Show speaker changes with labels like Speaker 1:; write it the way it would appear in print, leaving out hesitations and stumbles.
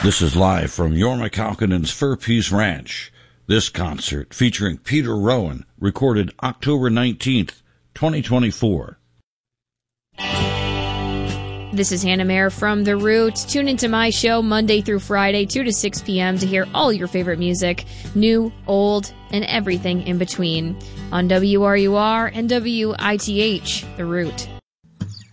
Speaker 1: This is live from Jorma Kaukonen's Fur Peace Ranch. This concert, featuring Peter Rowan, recorded October 19th, 2024.
Speaker 2: This is Hannah Mayer from The Root. Tune into my show Monday through Friday, 2 to 6 p.m. to hear all your favorite music, new, old, and everything in between on WRUR and WITH, The Root.